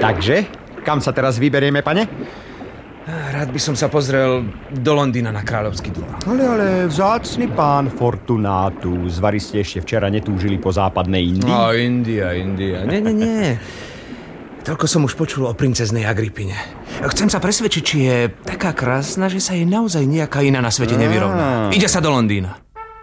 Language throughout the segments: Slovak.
Takže, kam sa teraz vyberieme, pane? Rád by som sa pozrel do Londýna na kráľovský dvor. Ale vzácny pán Fortunatus. Vari ste ešte včera netúžili po západnej Indii? No, India. Nie. Toľko som už počul o princeznej Agripine. Chcem sa presvedčiť, či je taká krásna, že sa jej naozaj nejaká iná na svete nevyrovná. Ide sa do Londýna.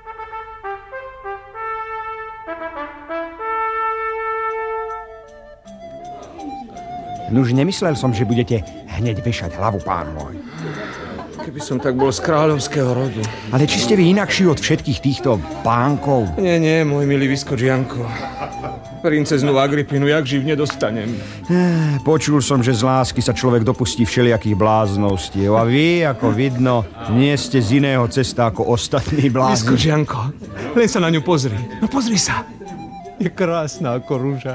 Nuž nemyslel som, že budete hneď vešať hlavu, pán môj. Keby som tak bol z kráľovského rodu. Ale či ste vy inakší od všetkých týchto pánkov? Nie, môj milý vyskoč Janko. Princeznú Agripinu jak živ nedostanem. Počul som, že z lásky sa človek dopustí všelijakých bláznostiev. A vy, ako vidno, nie ste z iného cesta ako ostatní blázni. Vyskoč Janko, len sa na ňu pozri. No pozri sa. Je krásna ako rúža.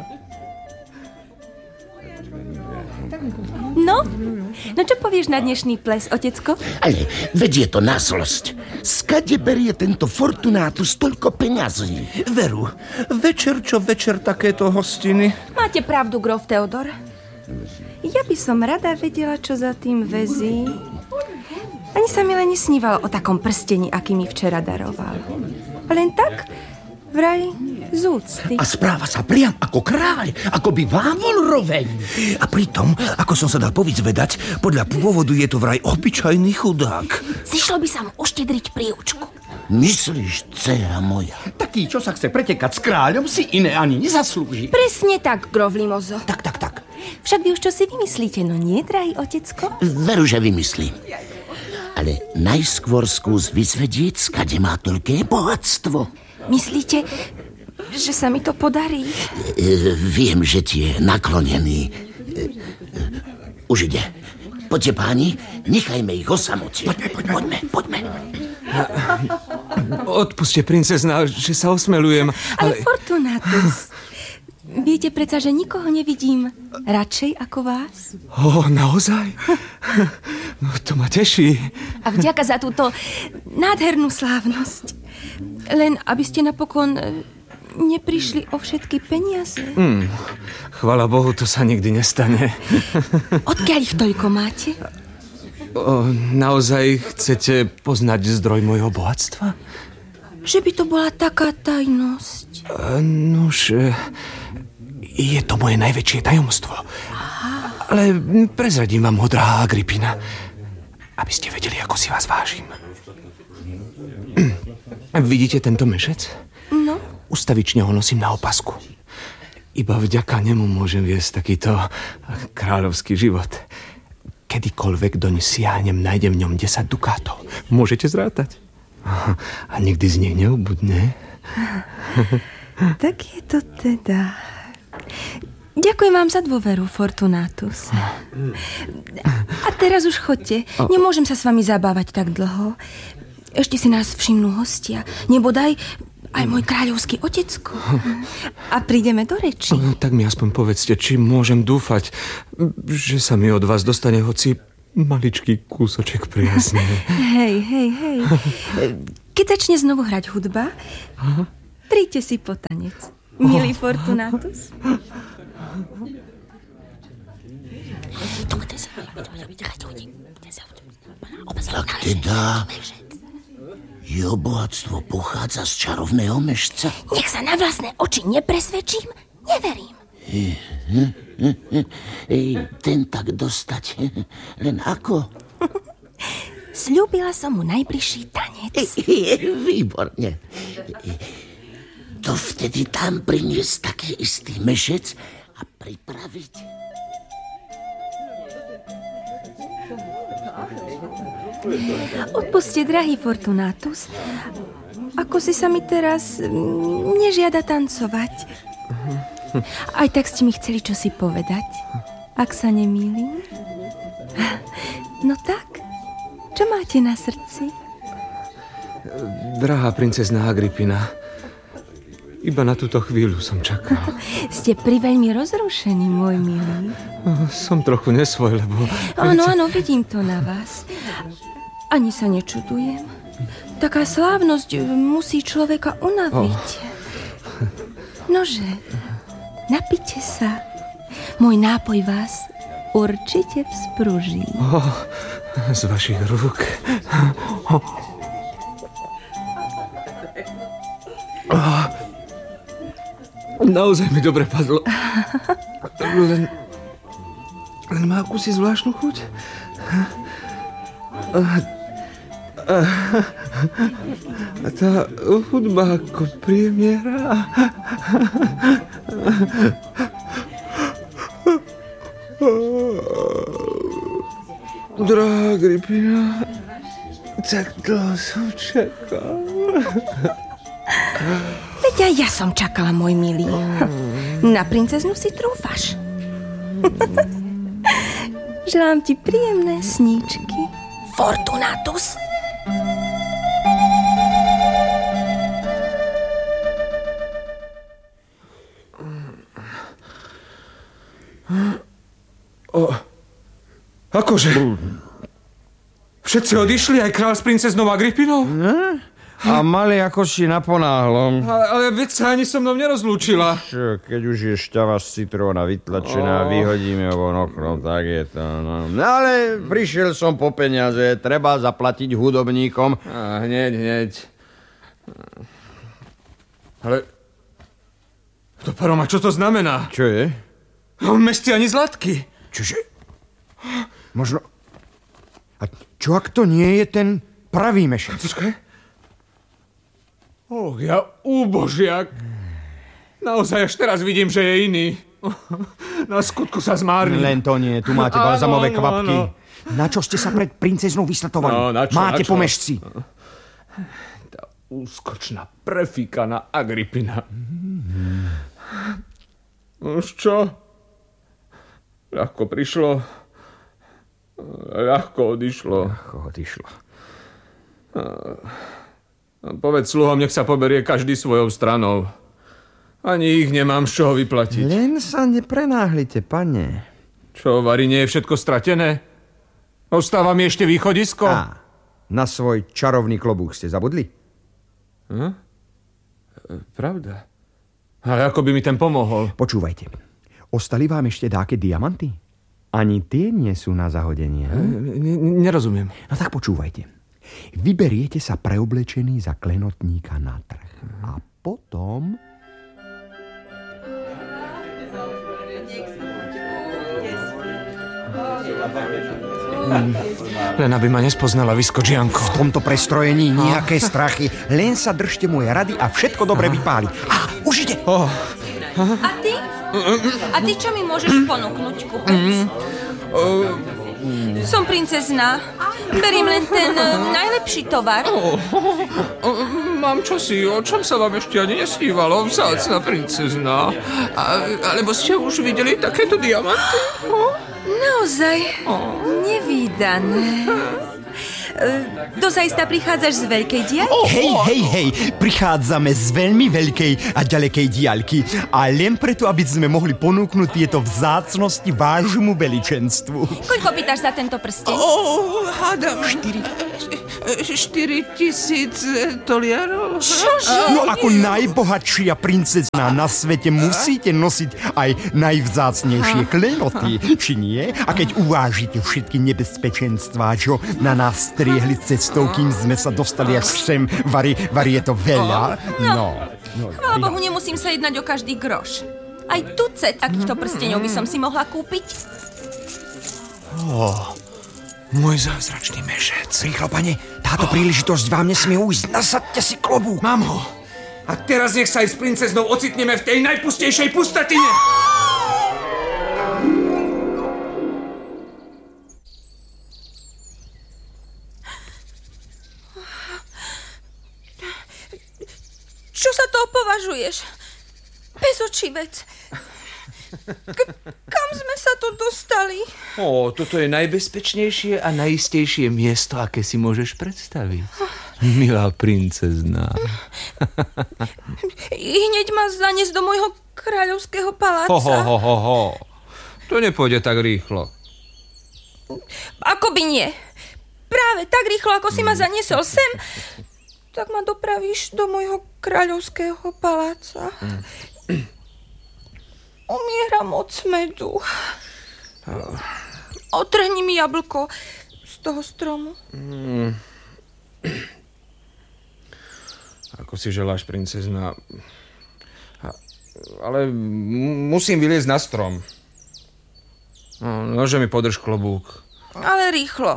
No čo povieš na dnešný ples, otecko? Ale veď je to na zlosť. Skade berie tento Fortunatus toľko peňazí? Veru, večer čo večer takéto hostiny. Máte pravdu, grof Teodor. Ja by som rada vedela, čo za tým väzí. Ani sa mi len nesnívalo o takom prstení, aký mi včera daroval. Len tak, vraj, z úcty. A správa sa priam ako kráľ, ako by vám bol roveň. A pritom, ako som sa dal povyzvedať, podľa pôvodu je to vraj obyčajný chudák. Zišlo by sa mu uštedriť príučku. Myslíš, dcera moja? Taký, čo sa chce pretekať s kráľom, si iné ani nezaslúži. Presne tak, grof Limozo. Tak. Však vy už čo si vymyslíte, no nie, drahý otecko? Veru, že vymyslím. Ale najskôr skús vyzvedieť, skade má toľké bohatstvo. Myslíte, že sa mi to podarí? Viem, že ti je naklonený. Už ide. Poďte, páni, nechajme ich o samote. Poďme. Odpuste, princezna, že sa osmelujem. Ale Fortunatus, viete predsa, že nikoho nevidím radšej ako vás? Naozaj? No, to ma teší. A vďaka za túto nádhernú slávnosť. Len aby ste napokon neprišli o všetky peniaze. Chvala Bohu, to sa nikdy nestane. Odkiaľ ich toľko máte? Naozaj chcete poznať zdroj mojho bohatstva? Že by to bola taká tajnosť. Nuž, je to moje najväčšie tajomstvo. Ale prezradím vám ho, drahá Agripina, aby ste vedeli, ako si vás vážim. Vidíte tento mešec? No. Ustavične ho nosím na opasku. Iba vďaka nemu môžem viesť takýto kráľovský život. Kedykoľvek doň siahnem, nájdem v ňom 10 dukátov. Môžete zrátať. A nikdy z nich neubudne. Tak je to teda. Ďakujem vám za dôveru, Fortunatus. A teraz už chodte. Nemôžem sa s vami zabávať tak dlho. Ešte si nás všimnú hostia. Nebodaj aj môj kráľovský otecko. A prídeme do reči. Tak mi aspoň povedzte, či môžem dúfať, že sa mi od vás dostane hoci maličký kúsoček priazne. Hej. Keď začne znovu hrať hudba, príďte si po tanec, milý Fortunatus. Tak teda jeho bohatstvo pochádza z čarovného mešca. Nech sa na vlastné oči nepresvedčím, neverím. Ten tak dostať. Len ako? Sľúbila som mu najbližší tanec. Výborne. To vtedy tam priniesť taký istý mešec a pripraviť. Odpuste, drahý Fortunatus. Ako si sa mi teraz nežiada tancovať. Aj tak ste mi chceli čosi povedať, ak sa nemýlim. No tak, čo máte na srdci? Drahá princezná Agripina, iba na túto chvíľu som čakal. Ste priveľmi rozrušení, môj milý. Som trochu nesvoj, lebo... Áno, vidím to na vás. Ani sa nečudujem. Taká slávnosť musí človeka unaviť. Nože, napite sa. Môj nápoj vás určite vzpruží. Z vašich rúk. Naozaj mi dobre padlo. Len má akúsi zvláštnu chuť. A tá hudba ako príjemne hrá. Drahá Agrippina, tak dlho som čakal. Veď aj ja som čakala, môj milý. Na princeznu si trúfaš. Želám ti príjemné sníčky. Fortunatus. Akože? Všetci odišli, aj kráľ s princeznou Agrippinou? A mali ako si naponáhlo. Ale veď sa ani so mnou nerozlúčila. Čo, keď už je šťava z citróna vytlačená, vyhodíme ho von oknom, tak je to. No ale prišiel som po peniaze, treba zaplatiť hudobníkom. Hneď. Ale... To Paroma, čo to znamená? Čo je? V meste ani zlatky. Čože? Možno... A čo ak to nie je ten pravý mešec? Počkaj. Ja úbožiak. Naozaj až teraz vidím, že je iný. Na skutku sa zmárni. Len to nie, tu máte balzamové kvapky. Na čo ste sa pred princeznou vysletovali? Máte po mešci. Tá úskočná prefíkaná Agrippina. Už čo? Ľahko prišlo, ľahko odišlo. Povedz sluhom, nech sa poberie každý svojou stranou. Ani ich nemám z čoho vyplatiť. Len sa neprenáhlite, pane. Čo, Vari, nie je všetko stratené? Ostáva mi ešte východisko? Na svoj čarovný klobúk ste zabudli? Pravda. Ale ako by mi ten pomohol? Počúvajte. Ostali vám ešte dáke diamanty? Ani tie nie sú na zahodenie. Nerozumiem. No tak počúvajte. Vyberiete sa preoblečený za klenotníka na trh. A potom... Len aby ma nespoznala vyskočianko. V tomto prestrojení nejaké strachy. Len sa držte moje rady a všetko dobre vypáli. Už ide! A ty? A ty čo mi môžeš ponúknuť, kupec? Som princezna. Beriem len ten najlepší tovar. Mám čosi, o čom sa vám ešte ani nesnívalo, vzácna princezna. Alebo ste už videli takéto diamanty? Naozaj nevídané. Dozajsta prichádzaš z veľkej diaľky? Hej, prichádzame z veľmi veľkej a ďalekej diaľky. A len preto, aby sme mohli ponúknuť tieto vzácnosti vášmu veličenstvu. Koľko pýtaš za tento prsteň? Hádam 4,000 toliarov. Čože? No ako najbohatšia princezna na svete musíte nosiť aj najvzácnejšie klenoty, či nie? A keď uvážite všetky nebezpečenstvá, čo na nás striehli cestou, kým sme sa dostali až sem, Vari je to veľa. Chvála Bohu, nemusím sa jednať o každý groš. Aj tucet takýchto prsteňov by som si mohla kúpiť. Môj zázračný mešec. Rýchlo, pane, táto príležitosť vám nesmie ujsť. Nasaďte si klobúk. Mám ho. A teraz nech sa aj s princeznou ocitneme v tej najpustejšej pustatine. Čo sa toho považuješ? Bezočivec. Kam sme sa tu dostali? Toto je najbezpečnejšie a najistejšie miesto, aké si môžeš predstaviť. Milá princezná. Hneď ma zaniesť do môjho kráľovského paláca. To nepôjde tak rýchlo. Ako by nie? Práve tak rýchlo, ako si ma zaniesol sem, tak ma dopravíš do môjho kráľovského paláca. Umieram od smedu. Otrhni mi jablko z toho stromu. Ako si želáš, princezna. Ale musím vyliezť na strom. Nože mi podrž klobúk. Ale rýchlo.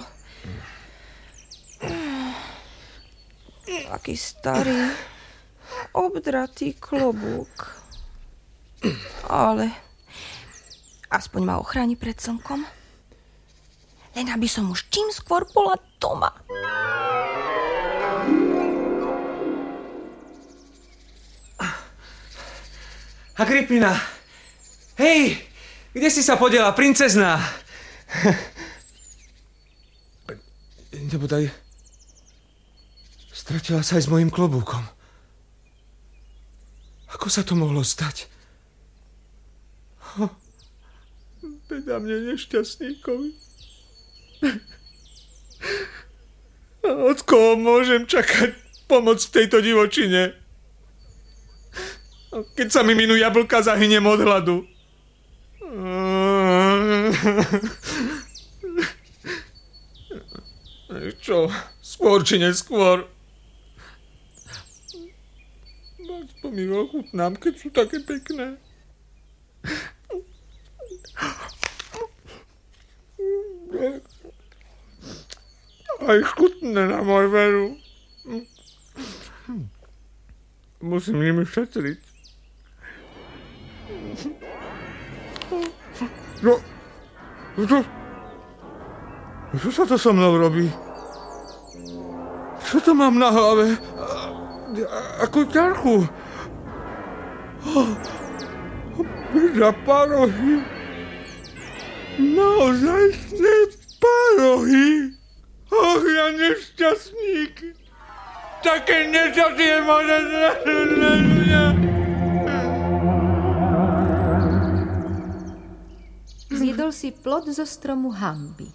Aký starý, obdratý klobúk. Ale aspoň ma ochráni pred slnkom. Len aby som už čím skôr bola doma. Agripina! Hej! Kde si sa podiela, princezná? Nebodaj... Stratila sa aj s mojím klobúkom. Ako sa to mohlo stať? Beda mne nešťastníkovi. Od koho môžem čakať pomoc v tejto divočine? Keď sa mi minú jablka, zahyniem od hladu. Čo? Skôr či neskôr? Aspoň mi ochutnám, keď sú také pekné. Aj chutné na môj veru. Musím nimi šetriť. Čo sa to so mnou robí? Čo to mám na hlave? Akú ťarchu? Beda parohy. Naozajstné parohy. Och, ja nešťastník. Také nešťastie môže... Zjedol si plod zo stromu hanby.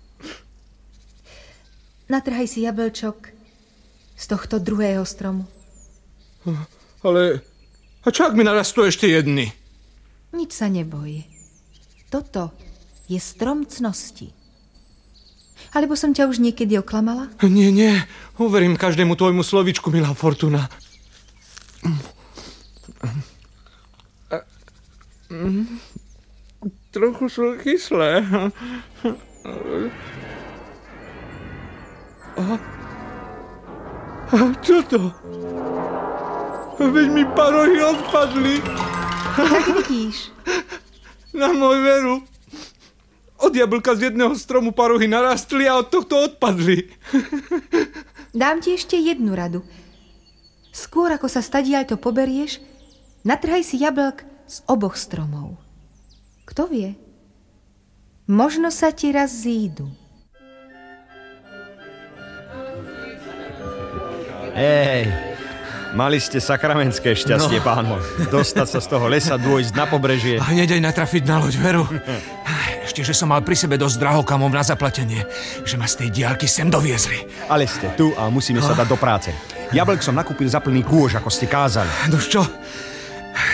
Natrhaj si jablčok z tohto druhého stromu. Ale... A čo ak mi narastú ešte jedny? Nič sa neboj. Toto je strom cnosti. Alebo som ťa už niekedy oklamala? Nie, nie. Uverím každému tvojmu slovičku, milá Fortuna. Trochu sú kyslé. A čo to? Veď mi parohy odpadli. Tak vidíš. Na môj veru. Od jablka z jedného stromu parohy narastli a od tohto odpadli. Dám ti ešte jednu radu. Skôr ako sa stadiaľto poberieš, natrhaj si jablk z oboch stromov. Kto vie? Možno sa ti raz zídu. Mali ste sakramentské šťastie, pán môj. Dostať sa z toho lesa, dôjsť na pobrežie. A hneď aj natrafiť na loď, veru. Ešte, že som mal pri sebe dosť drahokamov na zaplatenie, že ma z tej diaľky sem doviezli. Ale ste tu a musíme sa dať do práce. Jablk som nakúpil za plný kôž, ako ste kázali. Nož čo?